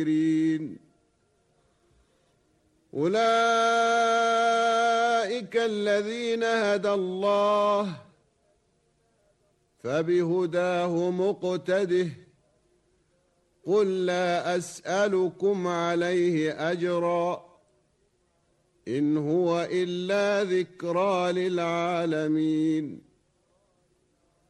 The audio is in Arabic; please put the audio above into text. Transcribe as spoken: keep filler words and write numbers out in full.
أولئك الذين هدى الله فبهداه مقتده قل لا أسألكم عليه أجرا إن هو إلا ذكرى للعالمين.